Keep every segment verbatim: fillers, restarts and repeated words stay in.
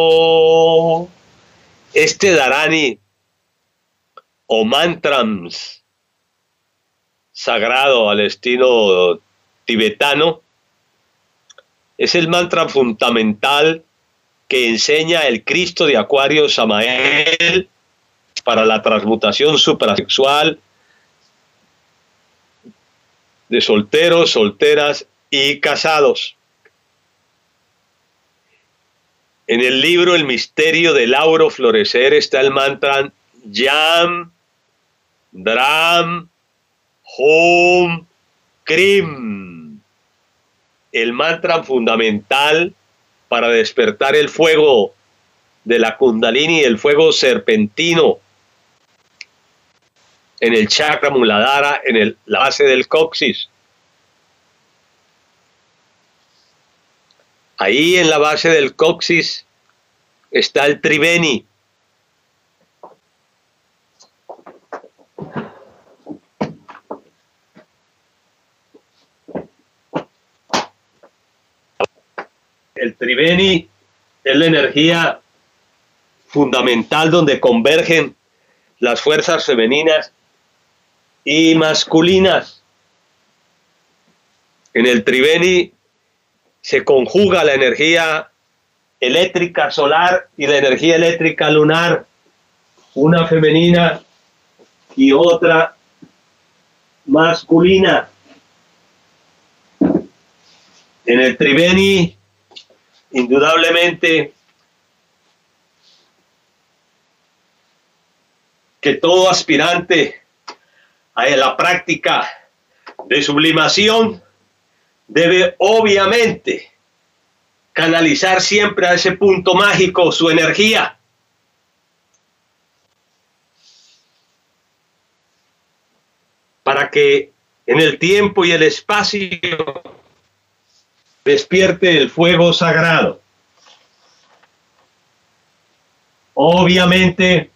Este dharani o mantrams sagrado al estilo tibetano es el mantra fundamental que enseña el Cristo de Acuario Samael para la transmutación suprasexual de solteros, solteras y casados. En el libro El misterio del auro florecer está el mantra Yam, Dram, Hum, Krim, el mantra fundamental para despertar el fuego de la Kundalini, el fuego serpentino en el chakra Muladhara, en el, la base del coxis. Ahí en la base del coxis está el Triveni. El Triveni es la energía fundamental donde convergen las fuerzas femeninas y masculinas. En el Triveni se conjuga la energía eléctrica solar y la energía eléctrica lunar, una femenina y otra masculina. En el Triveni, indudablemente, que todo aspirante a la práctica de sublimación debe obviamente canalizar siempre a ese punto mágico su energía. Para que en el tiempo y el espacio despierte el fuego sagrado. Obviamente,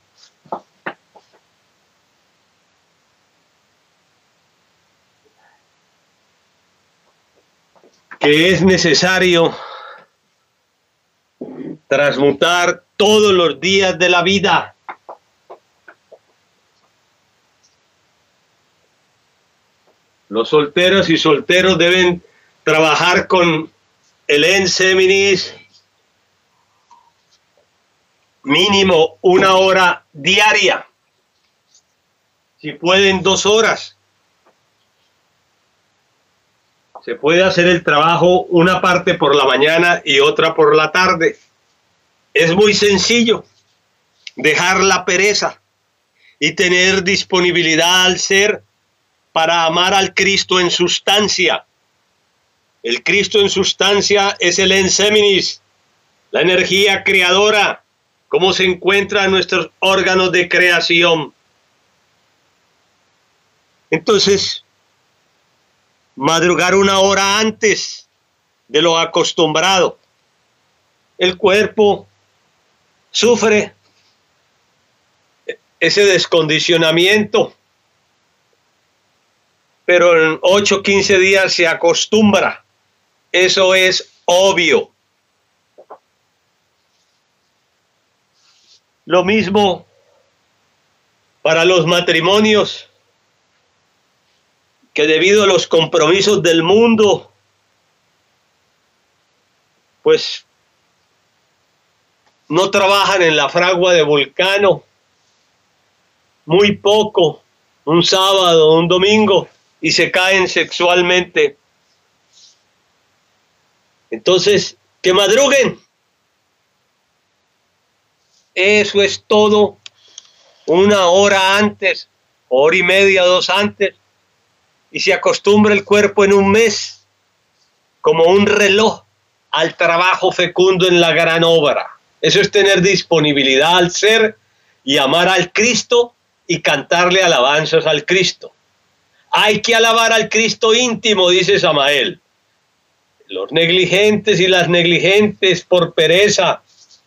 que es necesario transmutar todos los días de la vida. Los solteros y solteros deben trabajar con el Enseminis mínimo una hora diaria. Si pueden, dos horas. Se puede hacer el trabajo una parte por la mañana y otra por la tarde. Es muy sencillo. Dejar la pereza y tener disponibilidad al ser para amar al Cristo en sustancia. El Cristo en sustancia es el Enseminis, la energía creadora, cómo se encuentran nuestros órganos de creación. Entonces, madrugar una hora antes de lo acostumbrado. El cuerpo sufre ese descondicionamiento, pero en ocho, quince días se acostumbra. Eso es obvio. Lo mismo para los matrimonios, que debido a los compromisos del mundo, pues no trabajan en la fragua de Vulcano, muy poco, un sábado, un domingo, y se caen sexualmente. Entonces, que madruguen. Eso es todo, una hora antes, hora y media, dos antes. Y se acostumbra el cuerpo en un mes, como un reloj, al trabajo fecundo en la gran obra. Eso es tener disponibilidad al ser y amar al Cristo y cantarle alabanzas al Cristo. Hay que alabar al Cristo íntimo, dice Samael. Los negligentes y las negligentes por pereza,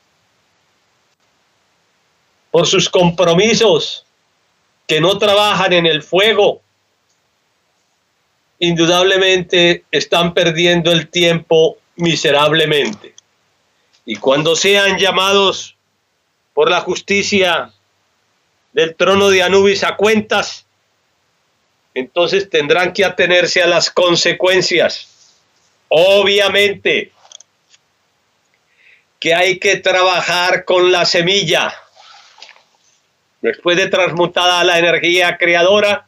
por sus compromisos, que no trabajan en el fuego, indudablemente están perdiendo el tiempo miserablemente. Y cuando sean llamados por la justicia del trono de Anubis a cuentas, entonces tendrán que atenerse a las consecuencias. Obviamente que hay que trabajar con la semilla. Después de transmutada la energía creadora,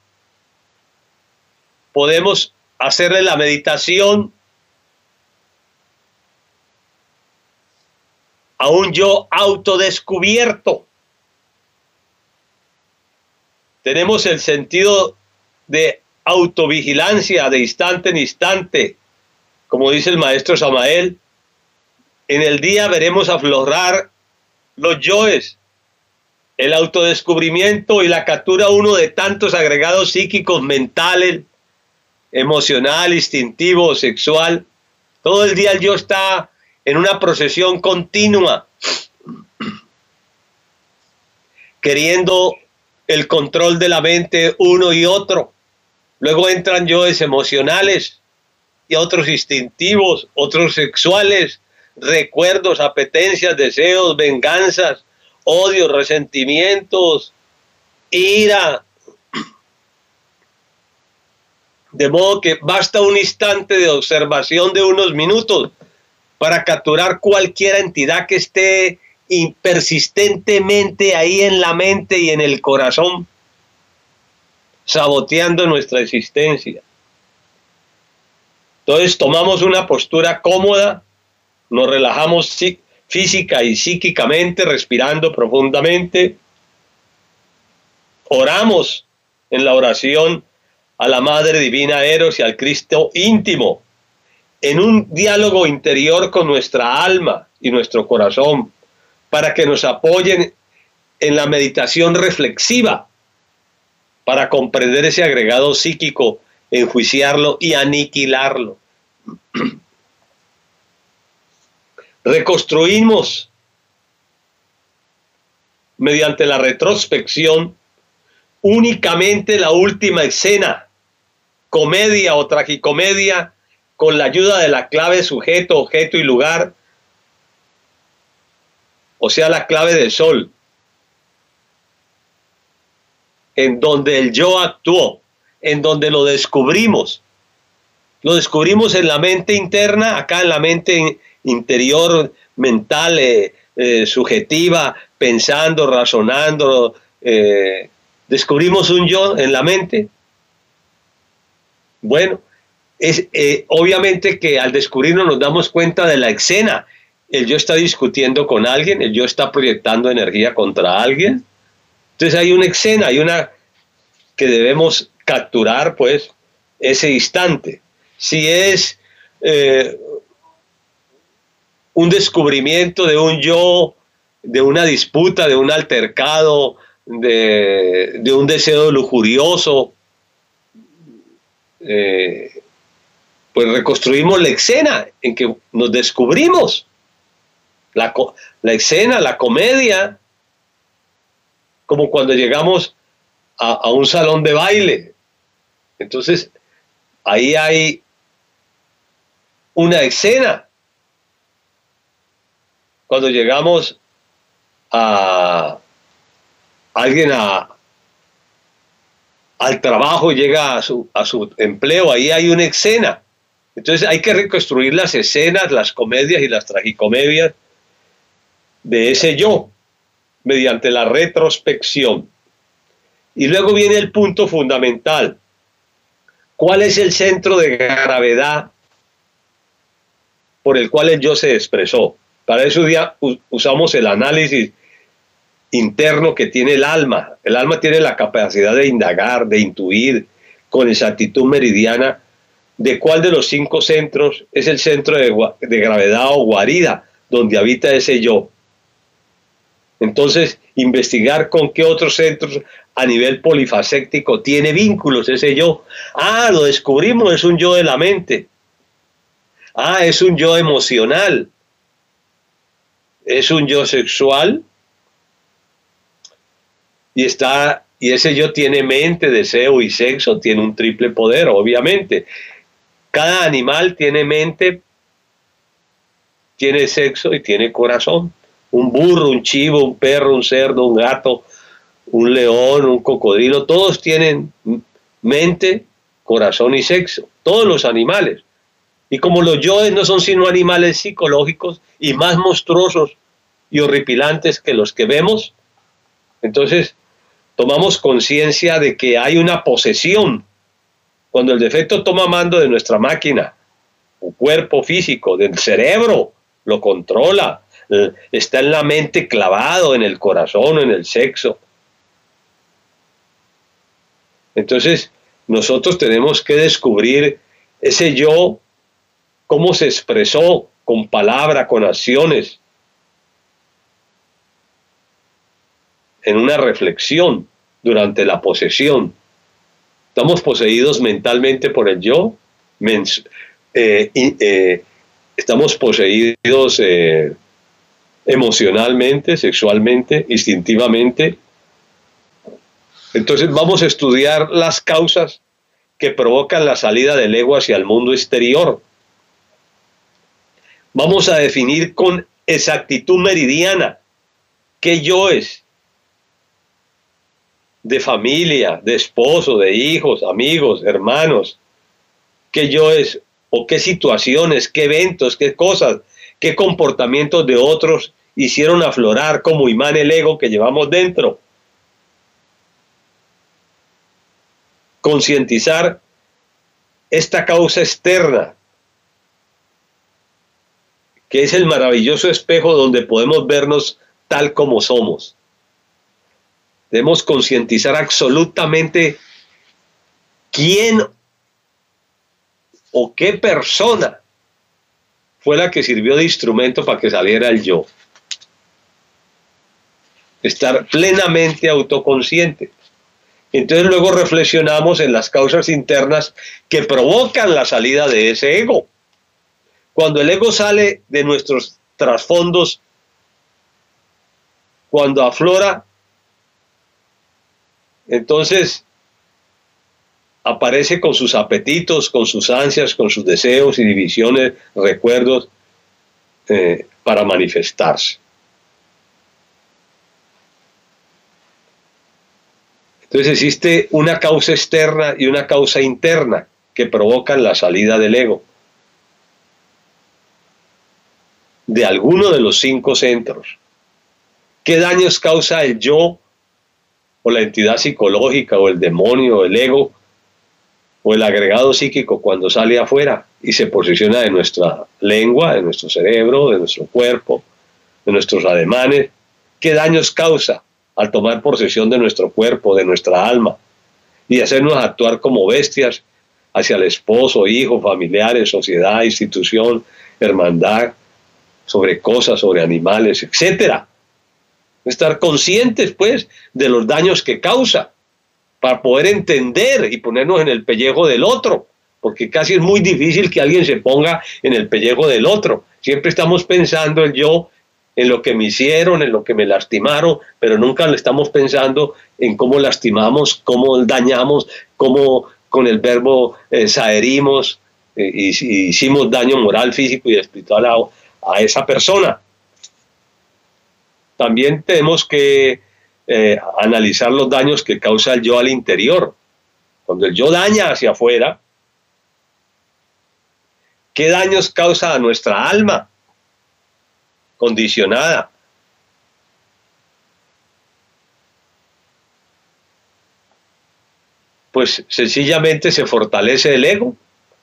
podemos hacerle la meditación a un yo autodescubierto. Tenemos el sentido de autovigilancia de instante en instante. Como dice el maestro Samael, en el día veremos aflorar los yoes, el autodescubrimiento y la captura uno de tantos agregados psíquicos, mentales, emocional, instintivo, sexual. Todo el día el yo está en una procesión continua, queriendo el control de la mente uno y otro. Luego entran yoes emocionales y otros instintivos, otros sexuales, recuerdos, apetencias, deseos, venganzas, odios, resentimientos, ira. De modo que basta un instante de observación de unos minutos para capturar cualquier entidad que esté persistentemente ahí en la mente y en el corazón, saboteando nuestra existencia. Entonces tomamos una postura cómoda, nos relajamos física y psíquicamente, respirando profundamente, oramos en la oración a la Madre Divina Eros y al Cristo íntimo, en un diálogo interior con nuestra alma y nuestro corazón, para que nos apoyen en la meditación reflexiva, para comprender ese agregado psíquico, enjuiciarlo y aniquilarlo. Reconstruimos mediante la retrospección únicamente la última escena, comedia o tragicomedia, con la ayuda de la clave sujeto, objeto y lugar, o sea, la clave del sol, en donde el yo actuó, en donde lo descubrimos. Lo descubrimos en la mente interna, acá en la mente interior, mental, eh, eh, subjetiva, pensando, razonando. Eh, ¿Descubrimos un yo en la mente? Bueno, es eh, obviamente que al descubrirlo nos damos cuenta de la escena. El yo está discutiendo con alguien, el yo está proyectando energía contra alguien. Entonces hay una escena, hay una que debemos capturar, pues, ese instante. Si es eh, un descubrimiento de un yo, de una disputa, de un altercado, de, de un deseo lujurioso, eh, pues reconstruimos la escena en que nos descubrimos. La, la escena, la comedia, como cuando llegamos a, a un salón de baile. Entonces, ahí hay una escena. Cuando llegamos a alguien a, al trabajo, llega a su, a su empleo, ahí hay una escena. Entonces hay que reconstruir las escenas, las comedias y las tragicomedias de ese yo, mediante la retrospección. Y luego viene el punto fundamental. ¿Cuál es el centro de gravedad por el cual el yo se expresó? Para eso ya usamos el análisis interno que tiene el alma. El alma tiene la capacidad de indagar, de intuir con exactitud meridiana de cuál de los cinco centros es el centro de, de gravedad o guarida donde habita ese yo. Entonces, investigar con qué otros centros a nivel polifacético tiene vínculos ese yo. Ah, lo descubrimos, es un yo de la mente. Ah, es un yo emocional. Es un yo sexual. Y, está, y ese yo tiene mente, deseo y sexo, tiene un triple poder, obviamente. Cada animal tiene mente, tiene sexo y tiene corazón. Un burro, un chivo, un perro, un cerdo, un gato, un león, un cocodrilo, todos tienen mente, corazón y sexo, todos los animales. Y como los yoes no son sino animales psicológicos y más monstruosos y horripilantes que los que vemos, entonces tomamos conciencia de que hay una posesión. Cuando el defecto toma mando de nuestra máquina, o cuerpo físico, del cerebro, lo controla, está en la mente clavado, en el corazón, en el sexo. Entonces, nosotros tenemos que descubrir ese yo, cómo se expresó con palabra, con acciones, en una reflexión durante la posesión. Estamos poseídos mentalmente por el yo, eh, eh, estamos poseídos eh, emocionalmente, sexualmente, instintivamente. Entonces vamos a estudiar las causas que provocan la salida del ego hacia el mundo exterior. Vamos a definir con exactitud meridiana qué yo es, de familia, de esposo, de hijos, amigos, hermanos, qué yo es, o qué situaciones, qué eventos, qué cosas, qué comportamientos de otros hicieron aflorar como imán el ego que llevamos dentro. Concientizar esta causa externa, que es el maravilloso espejo donde podemos vernos tal como somos. Debemos concientizar absolutamente quién o qué persona fue la que sirvió de instrumento para que saliera el yo. Estar plenamente autoconsciente. Entonces luego reflexionamos en las causas internas que provocan la salida de ese ego. Cuando el ego sale de nuestros trasfondos, cuando aflora, entonces aparece con sus apetitos, con sus ansias, con sus deseos y divisiones, recuerdos, eh, para manifestarse. Entonces existe una causa externa y una causa interna que provocan la salida del ego de alguno de los cinco centros. ¿Qué daños causa el yo o la entidad psicológica o el demonio o el ego o el agregado psíquico cuando sale afuera y se posiciona de nuestra lengua, de nuestro cerebro, de nuestro cuerpo, de nuestros ademanes? ¿Qué daños causa al tomar posesión de nuestro cuerpo, de nuestra alma y hacernos actuar como bestias hacia el esposo, hijo, familiares, sociedad, institución, hermandad, sobre cosas, sobre animales, etcétera? Estar conscientes, pues, de los daños que causa, para poder entender y ponernos en el pellejo del otro, porque casi es muy difícil que alguien se ponga en el pellejo del otro. Siempre estamos pensando el yo en lo que me hicieron, en lo que me lastimaron, pero nunca le estamos pensando en cómo lastimamos, cómo dañamos, cómo con el verbo eh, saherimos, eh, y, y hicimos daño moral, físico y espiritual a, a esa persona. También tenemos que eh, analizar los daños que causa el yo al interior. Cuando el yo daña hacia afuera, ¿qué daños causa a nuestra alma condicionada? Pues sencillamente se fortalece el ego.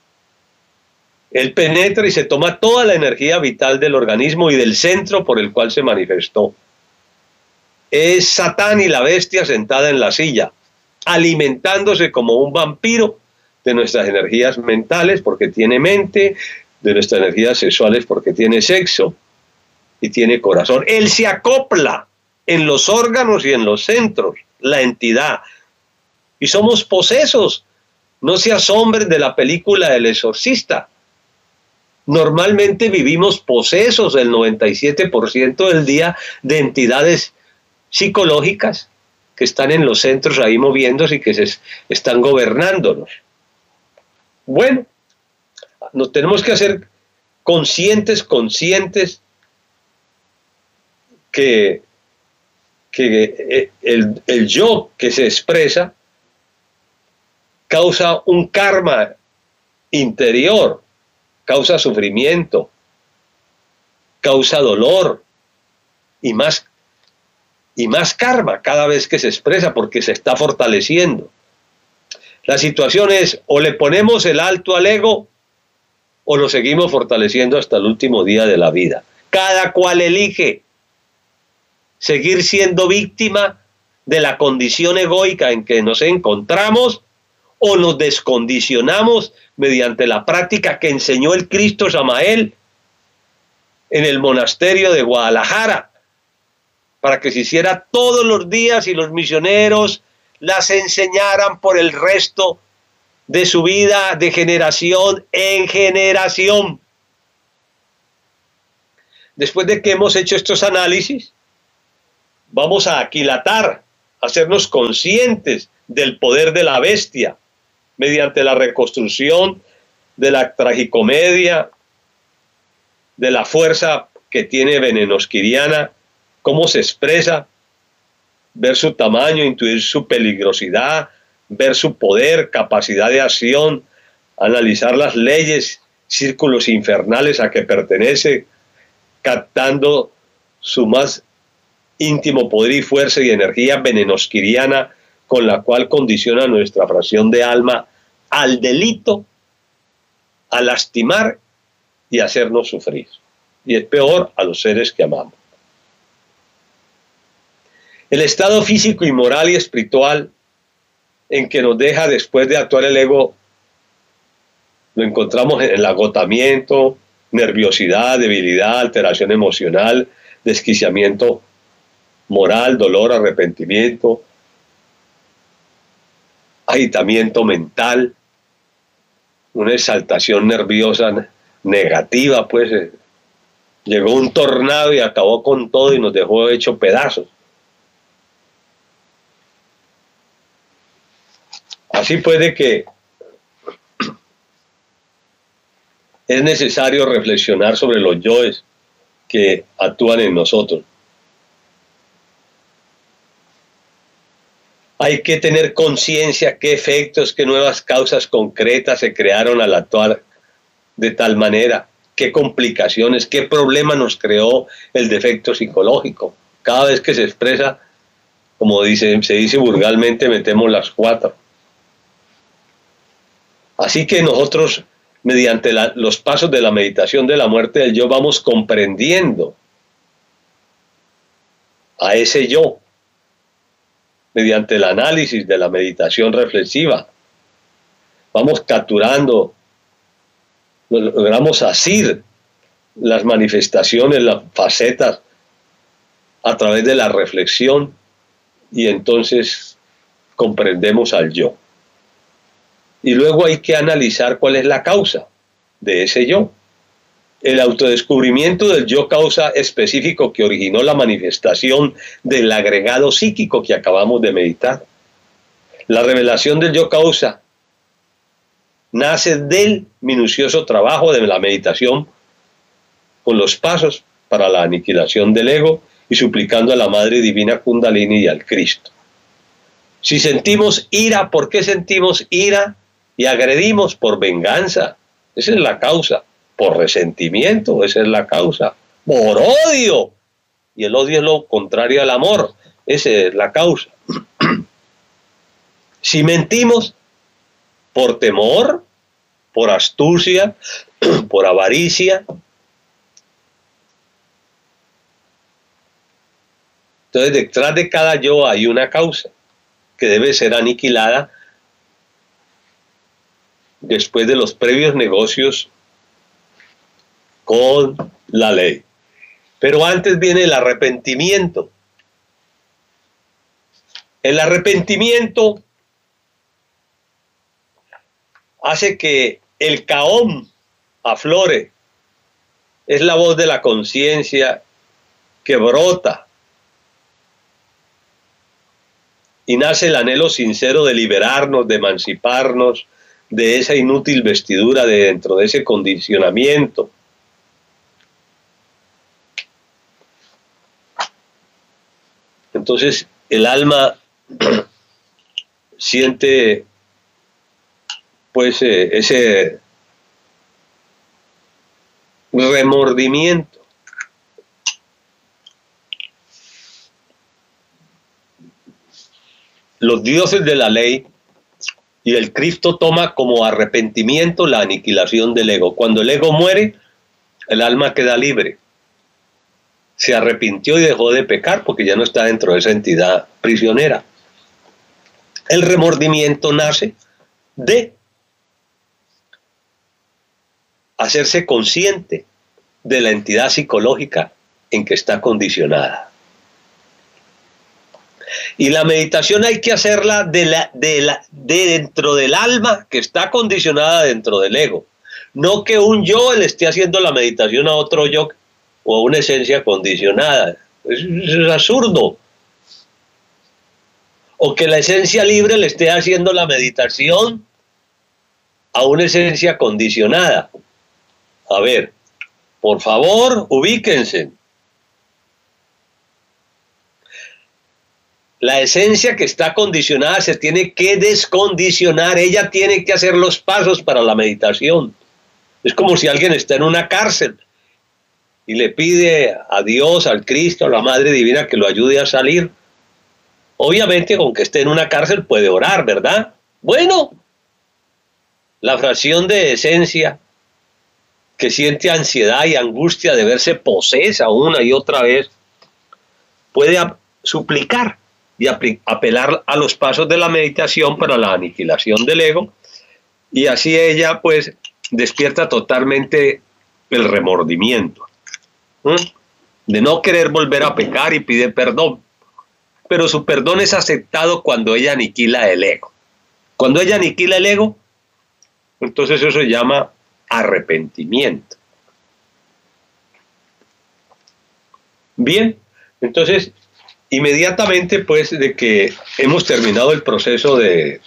Él penetra y se toma toda la energía vital del organismo y del centro por el cual se manifestó. Es Satán y la bestia sentada en la silla, alimentándose como un vampiro de nuestras energías mentales porque tiene mente, de nuestras energías sexuales porque tiene sexo y tiene corazón. Él se acopla en los órganos y en los centros, la entidad. Y somos posesos. No se asombren de la película El Exorcista. Normalmente vivimos posesos el noventa y siete por ciento del día de entidades psicológicas que están en los centros ahí moviéndose y que se están gobernándonos. Bueno, nos tenemos que hacer conscientes, conscientes que, que el, el yo que se expresa causa un karma interior, causa sufrimiento, causa dolor y más, y más karma cada vez que se expresa porque se está fortaleciendo. La situación es, o le ponemos el alto al ego o lo seguimos fortaleciendo hasta el último día de la vida. Cada cual elige seguir siendo víctima de la condición egoica en que nos encontramos o nos descondicionamos mediante la práctica que enseñó el Cristo Samael en el monasterio de Guadalajara, para que se hiciera todos los días y los misioneros las enseñaran por el resto de su vida, de generación en generación. Después de que hemos hecho estos análisis, vamos a aquilatar, a hacernos conscientes del poder de la bestia, mediante la reconstrucción de la tragicomedia, de la fuerza que tiene Venenosquiriana, cómo se expresa, ver su tamaño, intuir su peligrosidad, ver su poder, capacidad de acción, analizar las leyes, círculos infernales a que pertenece, captando su más íntimo poder y fuerza y energía venenosquiriana, con la cual condiciona nuestra fracción de alma al delito, a lastimar y hacernos sufrir. Y es peor a los seres que amamos. El estado físico y moral y espiritual en que nos deja después de actuar el ego, lo encontramos en el agotamiento, nerviosidad, debilidad, alteración emocional, desquiciamiento moral, dolor, arrepentimiento, agitamiento mental, una exaltación nerviosa negativa, pues eh, llegó un tornado y acabó con todo y nos dejó hecho pedazos. Así puede que es necesario reflexionar sobre los yoes que actúan en nosotros. Hay que tener conciencia qué efectos, qué nuevas causas concretas se crearon al actuar de tal manera, qué complicaciones, qué problema nos creó el defecto psicológico. Cada vez que se expresa, como dice, se dice vulgarmente, metemos las cuatro. Así que nosotros, mediante la, los pasos de la meditación de la muerte del yo, vamos comprendiendo a ese yo, mediante el análisis de la meditación reflexiva. Vamos capturando, logramos asir las manifestaciones, las facetas a través de la reflexión y entonces comprendemos al yo. Y luego hay que analizar cuál es la causa de ese yo. El autodescubrimiento del yo causa específico que originó la manifestación del agregado psíquico que acabamos de meditar. La revelación del yo causa nace del minucioso trabajo de la meditación con los pasos para la aniquilación del ego y suplicando a la Madre Divina Kundalini y al Cristo. Si sentimos ira, ¿por qué sentimos ira? Y agredimos por venganza. Esa es la causa. Por resentimiento, esa es la causa. Por odio. Y el odio es lo contrario al amor. Esa es la causa. Si mentimos, por temor, por astucia, por avaricia. Entonces, detrás de cada yo hay una causa que debe ser aniquilada después de los previos negocios con la ley. Pero antes viene el arrepentimiento. El arrepentimiento hace que el Caón aflore. Es la voz de la conciencia que brota. Y nace el anhelo sincero de liberarnos, de emanciparnos de esa inútil vestidura, de dentro de ese condicionamiento. Entonces el alma siente pues eh, ese remordimiento. Los dioses de la ley y el Cristo toma como arrepentimiento la aniquilación del ego. Cuando el ego muere, el alma queda libre. Se arrepintió y dejó de pecar porque ya no está dentro de esa entidad prisionera. El remordimiento nace de hacerse consciente de la entidad psicológica en que está condicionada. Y la meditación hay que hacerla de, la, de, la, de dentro del alma que está condicionada dentro del ego. No que un yo le esté haciendo la meditación a otro yo o a una esencia condicionada. Eso es absurdo. O que la esencia libre le esté haciendo la meditación a una esencia condicionada. A ver, por favor, ubíquense. La esencia que está condicionada se tiene que descondicionar. Ella tiene que hacer los pasos para la meditación. Es como si alguien está en una cárcel y le pide a Dios, al Cristo, a la Madre Divina que lo ayude a salir. Obviamente, con que esté en una cárcel puede orar, ¿verdad? Bueno, la fracción de esencia que siente ansiedad y angustia de verse posesa una y otra vez puede suplicar y apelar a los pasos de la meditación para la aniquilación del ego, y así ella pues despierta totalmente el remordimiento, ¿eh? de no querer volver a pecar y pide perdón, pero su perdón es aceptado cuando ella aniquila el ego. Cuando ella aniquila el ego, entonces eso se llama arrepentimiento. Bien, entonces inmediatamente pues de que hemos terminado el proceso de,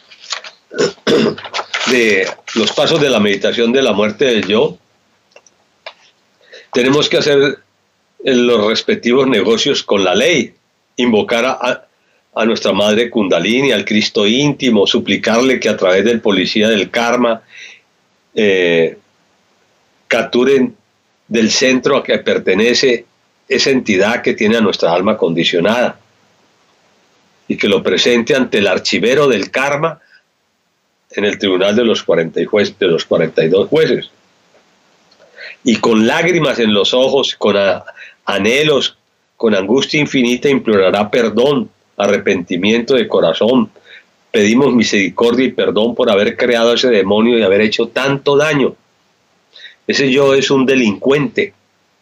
de los pasos de la meditación de la muerte del yo, tenemos que hacer los respectivos negocios con la ley, invocar a, a nuestra madre Kundalini, al Cristo íntimo, suplicarle que a través del policía del karma eh, capturen del centro a que pertenece esa entidad que tiene a nuestra alma condicionada y que lo presente ante el archivero del karma en el tribunal de los, cuarenta y jueces, de los cuarenta y dos jueces. Y con lágrimas en los ojos, con a, anhelos, con angustia infinita implorará perdón, arrepentimiento de corazón. Pedimos misericordia y perdón por haber creado ese demonio y haber hecho tanto daño. Ese yo es un delincuente.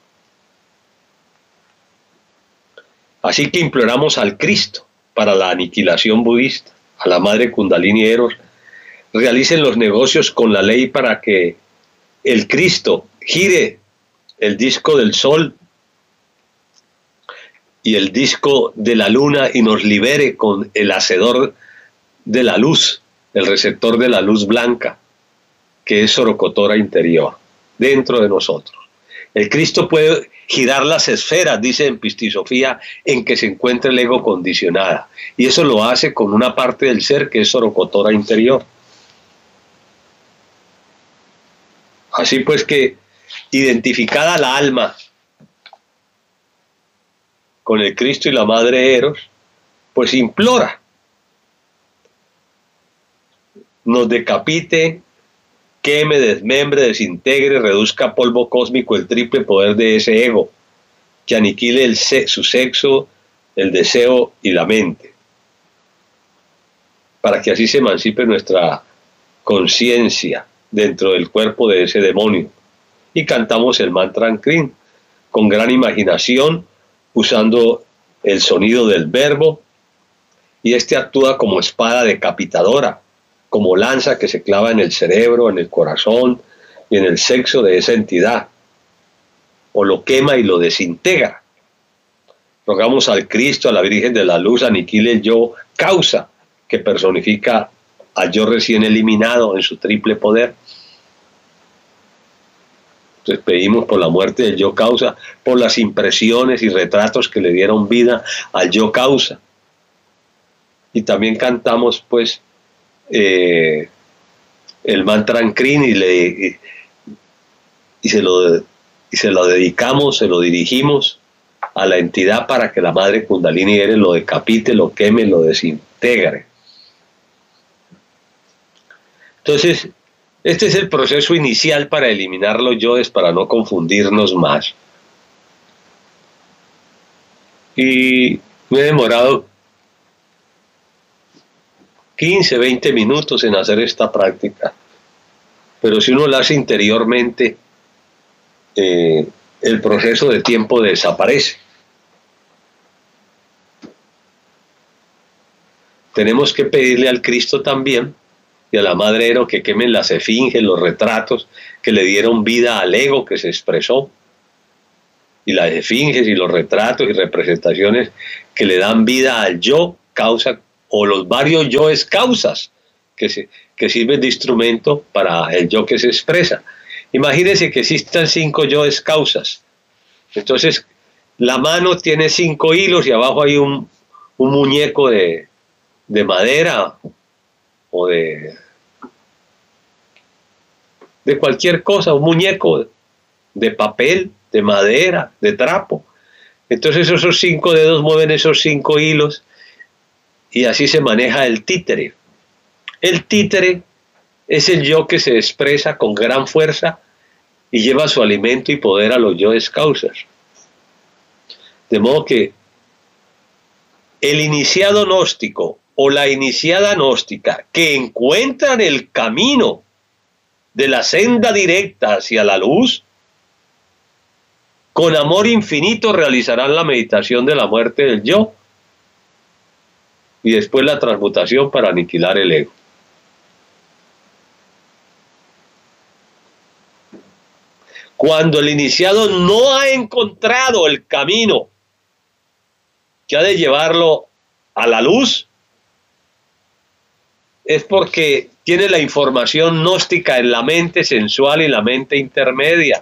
Así que imploramos al Cristo para la aniquilación budista, a la Madre Kundalini Eros, realicen los negocios con la ley para que el Cristo gire el disco del sol y el disco de la luna y nos libere con el hacedor de la luz, el receptor de la luz blanca, que es Sorocotora interior, dentro de nosotros. El Cristo puede girar las esferas, dice en Pistisofía, en que se encuentra el ego condicionada. Y eso lo hace con una parte del ser que es Sorocotora interior. Así pues que, identificada la alma con el Cristo y la Madre Eros, pues implora, nos decapite, queme, desmembre, desintegre, reduzca a polvo cósmico el triple poder de ese ego, que aniquile el se su sexo, el deseo y la mente, para que así se emancipe nuestra conciencia dentro del cuerpo de ese demonio. Y cantamos el mantra Ankrin con gran imaginación, usando el sonido del verbo, y este actúa como espada decapitadora, como lanza que se clava en el cerebro, en el corazón y en el sexo de esa entidad, o lo quema y lo desintegra. Rogamos al Cristo, a la Virgen de la Luz, aniquile el yo causa, que personifica al yo recién eliminado en su triple poder. Entonces pedimos por la muerte del yo causa, por las impresiones y retratos que le dieron vida al yo causa. Y también cantamos pues eh, el mantra Ankrin y, le, y, y, se lo, y se lo dedicamos, se lo dirigimos a la entidad para que la madre Kundalini Eres lo decapite, lo queme, lo desintegre. Entonces, este es el proceso inicial para eliminar los yoes, para no confundirnos más. Y me he demorado quince, veinte minutos en hacer esta práctica. Pero si uno la hace interiormente, eh, el proceso de tiempo desaparece. Tenemos que pedirle al Cristo también y a la Madre Ero que quemen las esfinges, los retratos que le dieron vida al ego que se expresó, y las esfinges y los retratos y representaciones que le dan vida al yo causa, o los varios yoes causas que, se, que sirven de instrumento para el yo que se expresa. Imagínense que existan cinco yoes causas. Entonces la mano tiene cinco hilos y abajo hay un, un muñeco de, de madera o de, de cualquier cosa, un muñeco de papel, de madera, de trapo. Entonces esos cinco dedos mueven esos cinco hilos y así se maneja el títere. El títere es el yo que se expresa con gran fuerza y lleva su alimento y poder a los yoes causas. De modo que el iniciado gnóstico o la iniciada gnóstica que encuentran el camino de la senda directa hacia la luz, con amor infinito realizarán la meditación de la muerte del yo y después la transmutación para aniquilar el ego. Cuando el iniciado no ha encontrado el camino que ha de llevarlo a la luz, es porque tiene la información gnóstica en la mente sensual y la mente intermedia.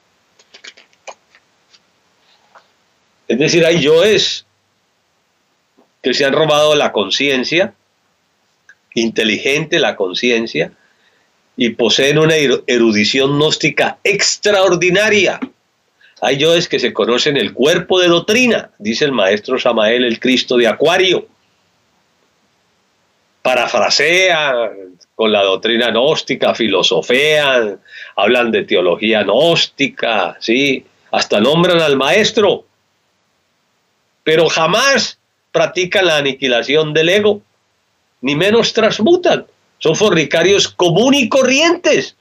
Es decir, hay yoes que se han robado la conciencia, inteligente la conciencia, y poseen una erudición gnóstica extraordinaria. Hay yoes que se conocen el cuerpo de doctrina, dice el maestro Samael, el Cristo de Acuario. Parafrasean con la doctrina gnóstica, filosofean, hablan de teología gnóstica, ¿sí? Hasta nombran al maestro, pero jamás practican la aniquilación del ego, ni menos transmutan. Son fornicarios comunes y corrientes.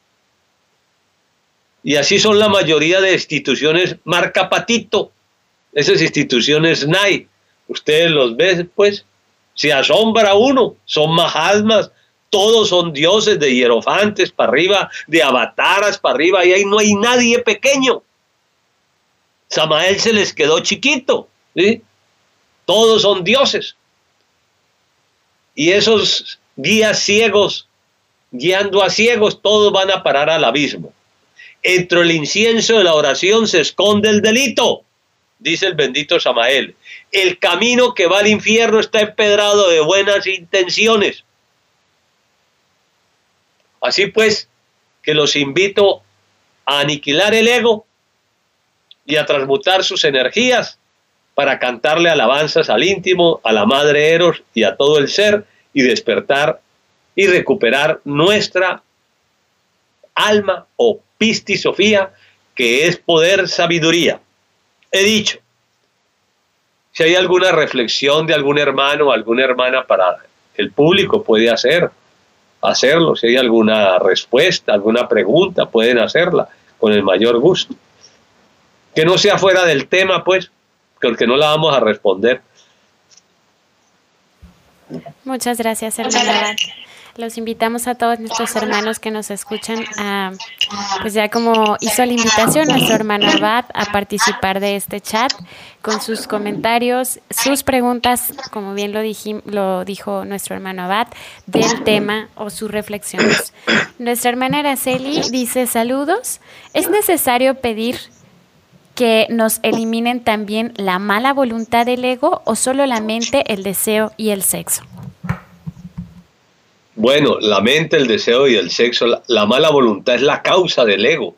Y así son la mayoría de instituciones marca patito, esas instituciones N A I. Ustedes los ven, pues, se asombra uno, son mahatmas, todos son dioses de hierofantes para arriba, de avataras para arriba, y ahí no hay nadie pequeño. Samael se les quedó chiquito, ¿sí? Todos son dioses. Y esos guías ciegos, guiando a ciegos, todos van a parar al abismo. Entre el incienso de la oración se esconde el delito, dice el bendito Samael. El camino que va al infierno está empedrado de buenas intenciones. Así pues, que los invito a aniquilar el ego y a transmutar sus energías para cantarle alabanzas al íntimo, a la Madre Eros y a todo el ser, y despertar y recuperar nuestra alma o pistisofía, que es poder sabiduría. He dicho, si hay alguna reflexión de algún hermano o alguna hermana para el público, puede hacer, hacerlo. Si hay alguna respuesta, alguna pregunta, pueden hacerla con el mayor gusto. Que no sea fuera del tema, pues, porque no la vamos a responder. Muchas gracias, hermana. Los invitamos a todos nuestros hermanos que nos escuchan a, pues ya como hizo la invitación nuestro hermano Abad, a participar de este chat con sus comentarios, sus preguntas, como bien lo, dijim, lo dijo nuestro hermano Abad, del tema o sus reflexiones. Nuestra hermana Araceli dice, saludos, ¿es necesario pedir que nos eliminen también la mala voluntad del ego o solo la mente, el deseo y el sexo? Bueno, la mente, el deseo y el sexo, la, la mala voluntad es la causa del ego.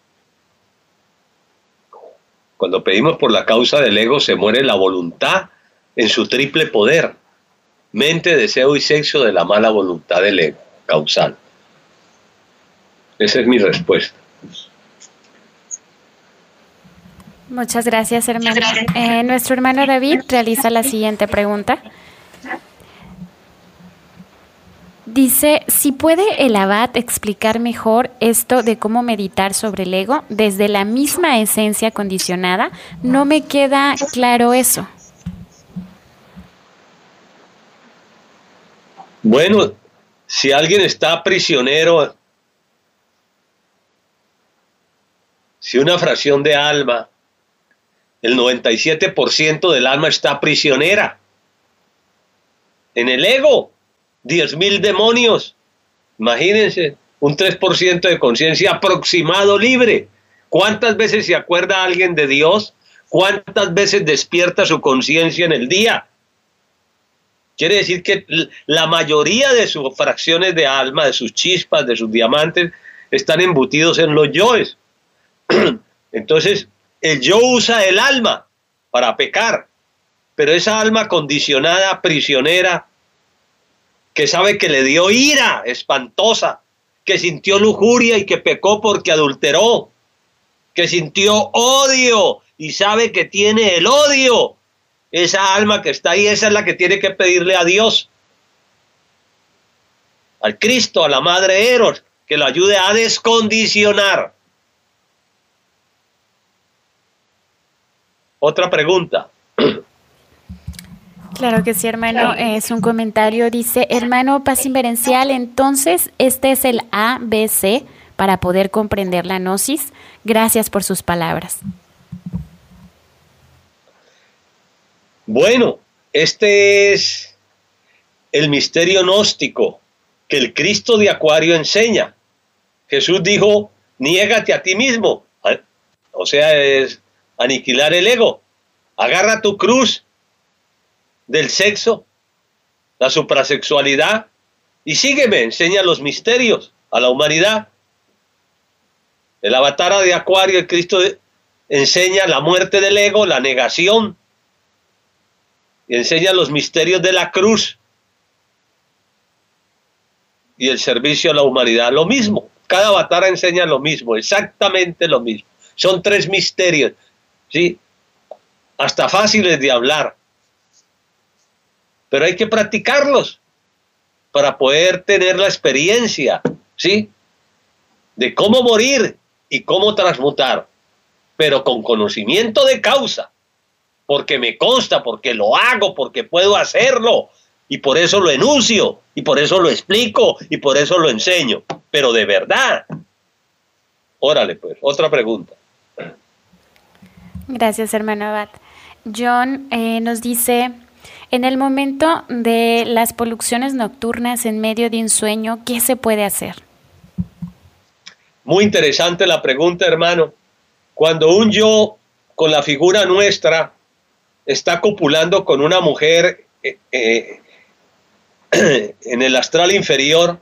Cuando pedimos por la causa del ego se muere la voluntad en su triple poder. Mente, deseo y sexo de la mala voluntad del ego causal. Esa es mi respuesta. Muchas gracias, hermano. Eh, nuestro hermano David realiza la siguiente pregunta. Dice, si puede el Abad explicar mejor esto de cómo meditar sobre el ego desde la misma esencia condicionada, no me queda claro eso. Bueno, si alguien está prisionero, si una fracción de alma, el noventa y siete por ciento del alma está prisionera en el ego. diez mil demonios, imagínense, un tres por ciento de conciencia aproximado libre. ¿Cuántas veces se acuerda alguien de Dios? ¿Cuántas veces despierta su conciencia en el día? Quiere decir que la mayoría de sus fracciones de alma, de sus chispas, de sus diamantes, están embutidos en los yoes. Entonces, el yo usa el alma para pecar, pero esa alma condicionada, prisionera, que sabe que le dio ira espantosa, que sintió lujuria y que pecó porque adulteró, que sintió odio y sabe que tiene el odio, esa alma que está ahí, esa es la que tiene que pedirle a Dios, al Cristo, a la Madre Eros, que lo ayude a descondicionar. Otra pregunta. Claro que sí, hermano. Es un comentario. Dice, hermano Paz Inverencial, entonces este es el A B C para poder comprender la gnosis. Gracias por sus palabras. Bueno, este es el misterio gnóstico que el Cristo de Acuario enseña. Jesús dijo, niégate a ti mismo. O sea, es aniquilar el ego. Agarra tu cruz del sexo, la suprasexualidad, y sígueme, enseña los misterios a la humanidad. El avatar de Acuario, el Cristo, enseña la muerte del ego, la negación, y enseña los misterios de la cruz y el servicio a la humanidad. Lo mismo, cada avatar enseña lo mismo, exactamente lo mismo. Son tres misterios, ¿sí? Hasta fáciles de hablar. Pero hay que practicarlos para poder tener la experiencia, ¿sí? De cómo morir y cómo transmutar, pero con conocimiento de causa, porque me consta, porque lo hago, porque puedo hacerlo, y por eso lo enuncio, y por eso lo explico, y por eso lo enseño, pero de verdad. Órale, pues, otra pregunta. Gracias, hermano Abad. John eh, nos dice... En el momento de las poluciones nocturnas en medio de un sueño, ¿qué se puede hacer? Muy interesante la pregunta, hermano. Cuando un yo con la figura nuestra está copulando con una mujer eh, eh, en el astral inferior,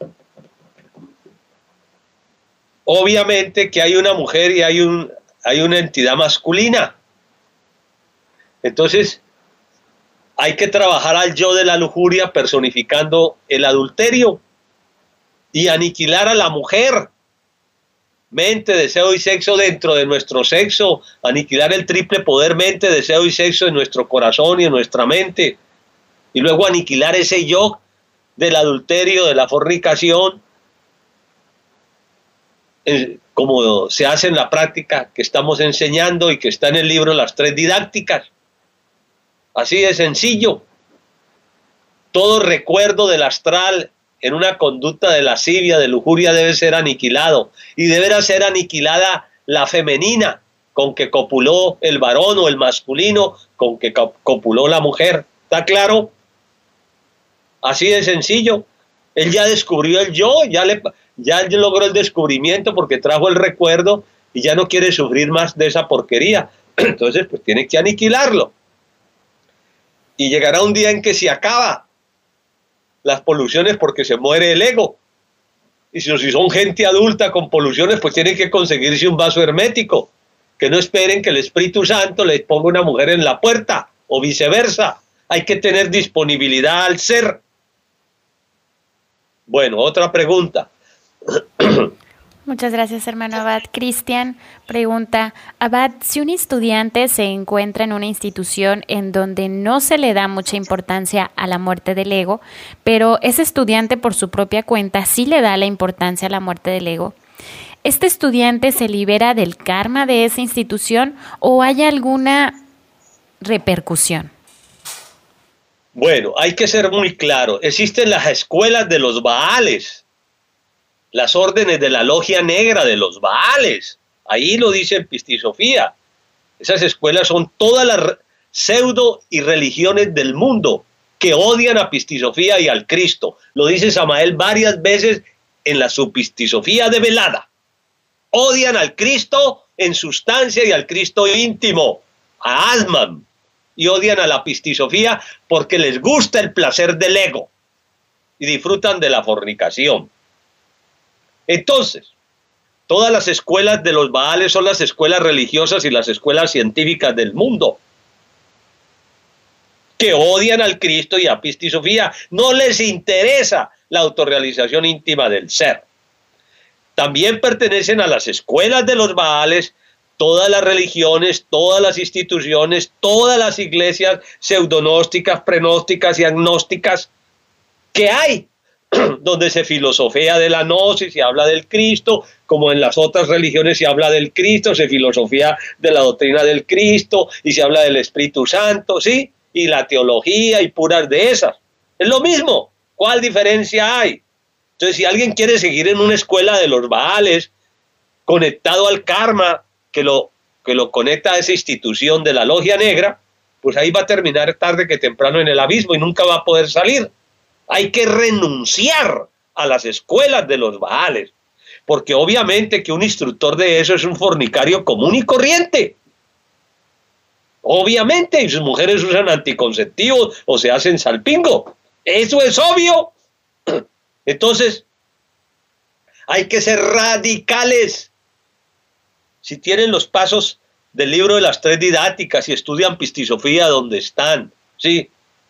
obviamente que hay una mujer y hay, un, hay una entidad masculina. Entonces, hay que trabajar al yo de la lujuria personificando el adulterio y aniquilar a la mujer. Mente, deseo y sexo dentro de nuestro sexo, aniquilar el triple poder mente, deseo y sexo en nuestro corazón y en nuestra mente. Y luego aniquilar ese yo del adulterio, de la fornicación, como se hace en la práctica que estamos enseñando y que está en el libro Las Tres Didácticas. Así de sencillo. Todo recuerdo del astral en una conducta de lascivia, de lujuria, debe ser aniquilado, y deberá ser aniquilada la femenina, con que copuló el varón, o el masculino, con que copuló la mujer. ¿Está claro? Así de sencillo. Él ya descubrió el yo, ya, le, ya logró el descubrimiento porque trajo el recuerdo y ya no quiere sufrir más de esa porquería. Entonces, pues tiene que aniquilarlo. Y llegará un día en que se acaba las poluciones porque se muere el ego. Y si, si son gente adulta con poluciones, pues tienen que conseguirse un vaso hermético. Que no esperen que el Espíritu Santo les ponga una mujer en la puerta o viceversa. Hay que tener disponibilidad al ser. Bueno, otra pregunta. Muchas gracias, hermano Abad. Cristian pregunta, Abad, si un estudiante se encuentra en una institución en donde no se le da mucha importancia a la muerte del ego, pero ese estudiante por su propia cuenta sí le da la importancia a la muerte del ego, ¿este estudiante se libera del karma de esa institución o hay alguna repercusión? Bueno, hay que ser muy claro. Existen las escuelas de los Baales, las órdenes de la logia negra de los Baales. Ahí lo dice en Pistisofía. Esas escuelas son todas las pseudo y religiones del mundo que odian a Pistisofía y al Cristo. Lo dice Samael varias veces en la su Pistisofía de velada. Odian al Cristo en sustancia y al Cristo íntimo, a Asman. Y odian a la Pistisofía porque les gusta el placer del ego y disfrutan de la fornicación. Entonces, todas las escuelas de los Baales son las escuelas religiosas y las escuelas científicas del mundo que odian al Cristo y a Pistisofía. No les interesa la autorrealización íntima del ser. También pertenecen a las escuelas de los Baales todas las religiones, todas las instituciones, todas las iglesias pseudonósticas, prenósticas y agnósticas que hay, donde se filosofea de la gnosis, se habla del Cristo, como en las otras religiones se habla del Cristo, se filosofía de la doctrina del Cristo y se habla del Espíritu Santo, ¿sí? Y la teología y puras de esas. Es lo mismo. ¿Cuál diferencia hay? Entonces, si alguien quiere seguir en una escuela de los Baales, conectado al karma, que lo, que lo conecta a esa institución de la logia negra, pues ahí va a terminar tarde que temprano en el abismo y nunca va a poder salir. Hay que renunciar a las escuelas de los Baales, porque obviamente que un instructor de eso es un fornicario común y corriente. Obviamente, y sus mujeres usan anticonceptivos o se hacen salpingo. Eso es obvio. Entonces, hay que ser radicales. Si tienen los pasos del libro de las tres didácticas y estudian Pistisofía donde están, ¿sí?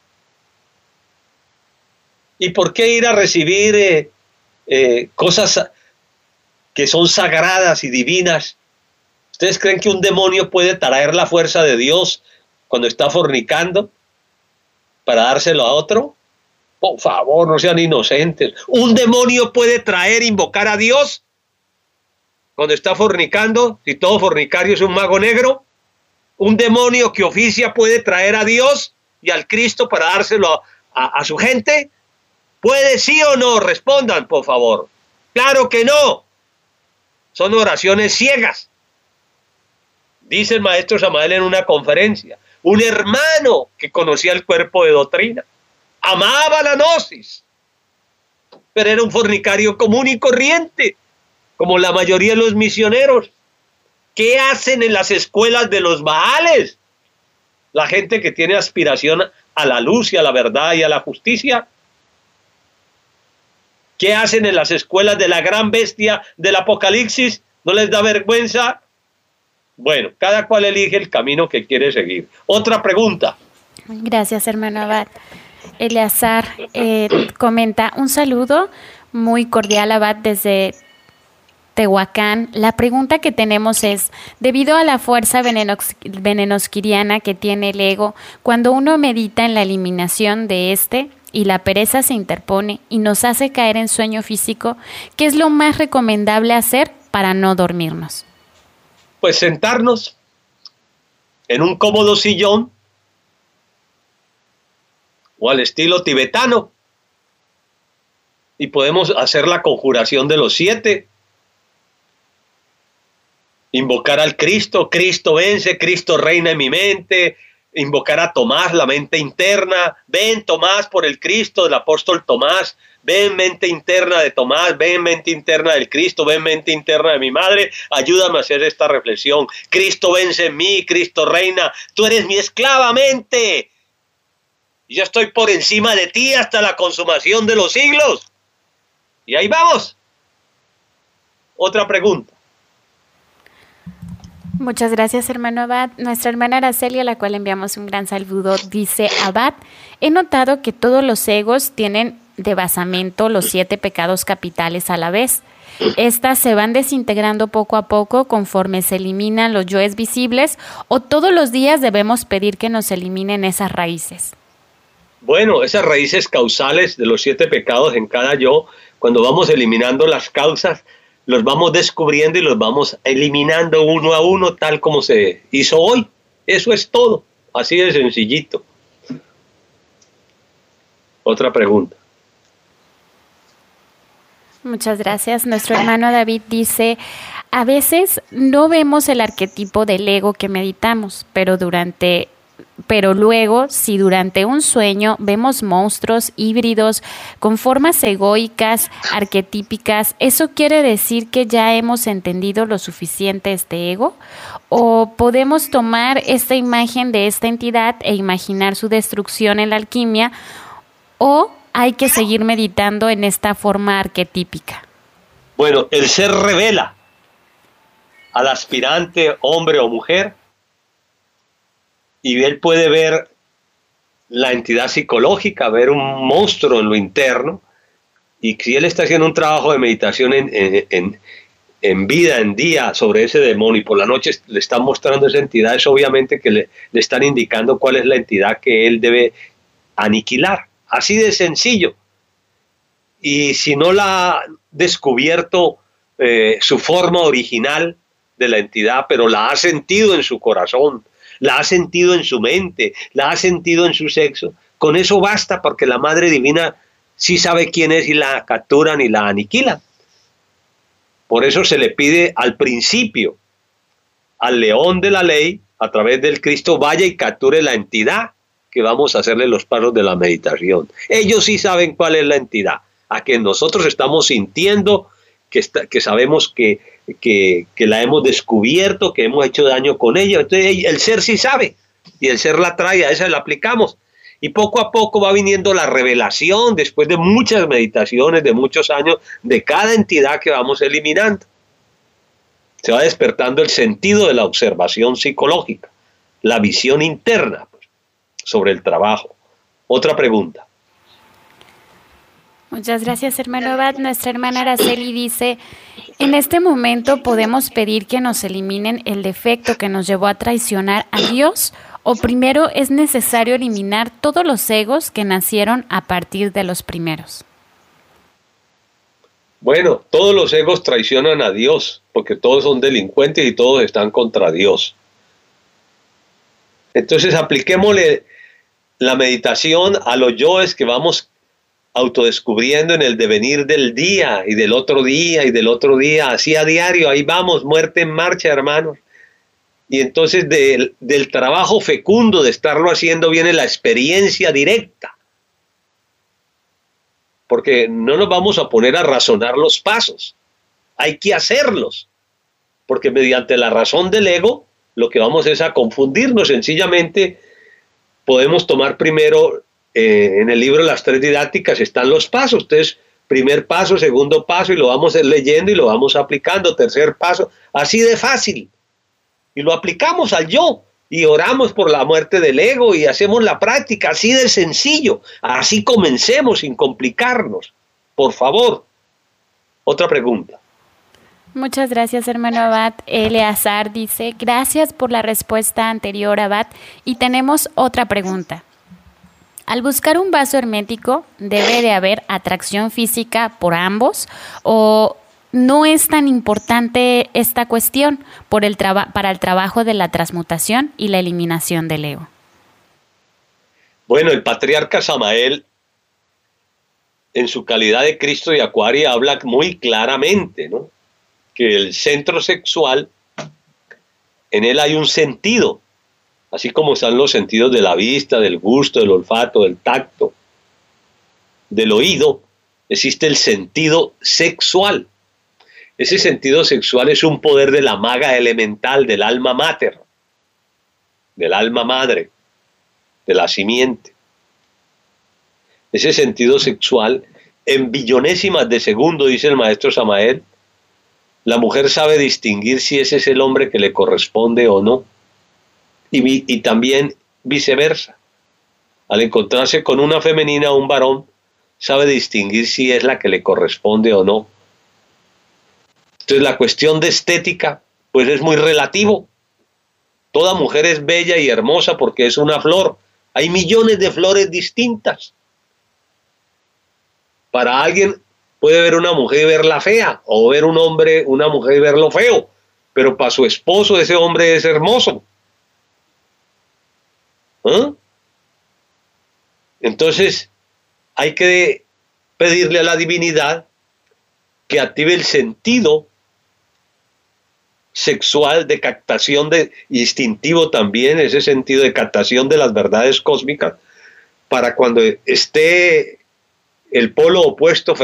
¿Y por qué ir a recibir eh, eh, cosas que son sagradas y divinas? ¿Ustedes creen que un demonio puede traer la fuerza de Dios cuando está fornicando para dárselo a otro? Por favor, no sean inocentes. ¿Un demonio puede traer, invocar a Dios cuando está fornicando, si todo fornicario es un mago negro? ¿Un demonio que oficia puede traer a Dios y al Cristo para dárselo a, a, a su gente? ¿Puede sí o no? Respondan, por favor. Claro que no. Son oraciones ciegas. Dice el maestro Samael en una conferencia, un hermano que conocía el cuerpo de doctrina, amaba la gnosis, pero era un fornicario común y corriente, como la mayoría de los misioneros. ¿Qué hacen en las escuelas de los Baales? La gente que tiene aspiración a la luz y a la verdad y a la justicia. ¿Qué hacen en las escuelas de la gran bestia del Apocalipsis? ¿No les da vergüenza? Bueno, cada cual elige el camino que quiere seguir. Otra pregunta. Gracias, hermano Abad. Eleazar eh, comenta, un saludo muy cordial, Abad, desde Tehuacán. La pregunta que tenemos es, debido a la fuerza venenos, venenosquiriana que tiene el ego, cuando uno medita en la eliminación de este y la pereza se interpone y nos hace caer en sueño físico, ¿qué es lo más recomendable hacer para no dormirnos? Pues sentarnos en un cómodo sillón o al estilo tibetano y podemos hacer la conjuración de los siete. Invocar al Cristo, Cristo vence, Cristo reina en mi mente. Invocar a Tomás, la mente interna. Ven, Tomás, por el Cristo del apóstol Tomás. Ven, mente interna de Tomás. Ven, mente interna del Cristo. Ven, mente interna de mi madre. Ayúdame a hacer esta reflexión. Cristo vence en mí, Cristo reina. Tú eres mi esclava mente. Y yo estoy por encima de ti hasta la consumación de los siglos. Y ahí vamos. Otra pregunta. Muchas gracias, hermano Abad. Nuestra hermana Araceli, a la cual enviamos un gran saludo, dice: Abad, he notado que todos los egos tienen de basamento los siete pecados capitales a la vez. Estas se van desintegrando poco a poco conforme se eliminan los yoes visibles, o todos los días debemos pedir que nos eliminen esas raíces. Bueno, esas raíces causales de los siete pecados en cada yo, cuando vamos eliminando las causas, los vamos descubriendo y los vamos eliminando uno a uno, tal como se hizo hoy. Eso es todo, así de sencillito. Otra pregunta. Muchas gracias. Nuestro hermano David dice: a veces no vemos el arquetipo del ego que meditamos, pero durante Pero luego, si durante un sueño vemos monstruos híbridos con formas egoicas, arquetípicas, ¿eso quiere decir que ya hemos entendido lo suficiente este ego? ¿O podemos tomar esta imagen de esta entidad e imaginar su destrucción en la alquimia? ¿O hay que seguir meditando en esta forma arquetípica? Bueno, el ser revela al aspirante, hombre o mujer, y él puede ver la entidad psicológica, ver un monstruo en lo interno, y si él está haciendo un trabajo de meditación en, en, en, en vida, en día, sobre ese demonio, y por la noche le están mostrando esa entidad, es obviamente que le, le están indicando cuál es la entidad que él debe aniquilar. Así de sencillo. Y si no la ha descubierto eh, su forma original de la entidad, pero la ha sentido en su corazón, la ha sentido en su mente, la ha sentido en su sexo, con eso basta, porque la Madre Divina sí sabe quién es y la capturan y la aniquilan. Por eso se le pide al principio, al león de la ley, a través del Cristo, vaya y capture la entidad, que vamos a hacerle los pasos de la meditación. Ellos sí saben cuál es la entidad, a que nosotros estamos sintiendo, que, está, que sabemos que, que, que la hemos descubierto, que hemos hecho daño con ella. Entonces el ser sí sabe, y el ser la trae, a esa la aplicamos. Y poco a poco va viniendo la revelación, después de muchas meditaciones, de muchos años, de cada entidad que vamos eliminando. Se va despertando el sentido de la observación psicológica, la visión interna, pues, sobre el trabajo. Otra pregunta. Muchas gracias, hermano Abad. Nuestra hermana Araceli dice: en este momento podemos pedir que nos eliminen el defecto que nos llevó a traicionar a Dios, o primero es necesario eliminar todos los egos que nacieron a partir de los primeros. Bueno, todos los egos traicionan a Dios, porque todos son delincuentes y todos están contra Dios. Entonces apliquémosle la meditación a los yoes que vamos autodescubriendo en el devenir del día y del otro día y del otro día, así a diario. Ahí vamos, muerte en marcha, hermanos. Y entonces de, del trabajo fecundo de estarlo haciendo viene la experiencia directa, porque no nos vamos a poner a razonar los pasos, hay que hacerlos, porque mediante la razón del ego lo que vamos es a confundirnos. Sencillamente podemos tomar primero, eh, en el libro Las Tres Didácticas están los pasos. Entonces, primer paso, segundo paso, y lo vamos a ir leyendo y lo vamos aplicando, tercer paso, así de fácil. Y lo aplicamos al yo, y oramos por la muerte del ego, y hacemos la práctica, así de sencillo. Así comencemos, sin complicarnos. Por favor. Otra pregunta. Muchas gracias, hermano Abad. Eleazar dice: gracias por la respuesta anterior, Abad. Y tenemos otra pregunta. Al buscar un vaso hermético, ¿debe de haber atracción física por ambos? ¿O no es tan importante esta cuestión por el traba- para el trabajo de la transmutación y la eliminación del ego? Bueno, el patriarca Samael en su calidad de Cristo de Acuario, habla muy claramente, ¿no?, que el centro sexual, en él hay un sentido, así como están los sentidos de la vista, del gusto, del olfato, del tacto, del oído, existe el sentido sexual. Ese sentido sexual es un poder de la maga elemental, del alma mater, del alma madre, de la simiente. Ese sentido sexual, en billonésimas de segundo, dice el maestro Samael, la mujer sabe distinguir si ese es el hombre que le corresponde o no. Y, y también viceversa. Al encontrarse con una femenina o un varón, sabe distinguir si es la que le corresponde o no. Entonces la cuestión de estética, pues es muy relativo. Toda mujer es bella y hermosa porque es una flor. Hay millones de flores distintas. Para alguien puede ver una mujer y verla fea, o ver un hombre, una mujer y verlo feo, pero para su esposo ese hombre es hermoso. ¿Eh? Entonces hay que pedirle a la divinidad que active el sentido sexual de captación de instintivo también, ese sentido de captación de las verdades cósmicas, para cuando esté el polo opuesto